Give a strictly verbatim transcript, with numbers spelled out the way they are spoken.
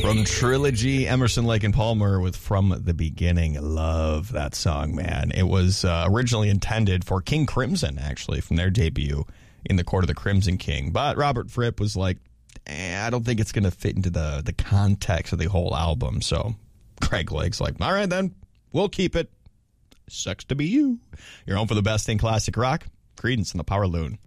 From Trilogy, Emerson, Lake and Palmer with From the Beginning. Love that song, man. It was uh, originally intended for King Crimson, actually, from their debut in the Court of the Crimson King. But Robert Fripp was like, eh, I don't think it's going to fit into the, the context of the whole album. So Greg Lake's like, all right, then, we'll keep it. Sucks to be you. You're home for the best in classic rock. Creedence and the Power Loon.